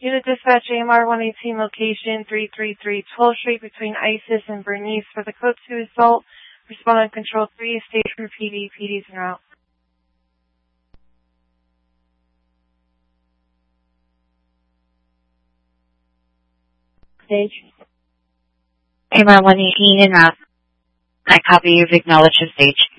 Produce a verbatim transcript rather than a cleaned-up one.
Unit Dispatch A M R one eighteen, location three thirty-three twelfth Street between Isis and Bernice for the code two assault. Respond on control three, stage for P D. P D's en route. Stage. A M R one eighteen en route. I copy. You've acknowledged the stage.